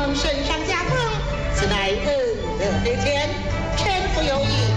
们身上加封，此乃恩德的天，全不由意。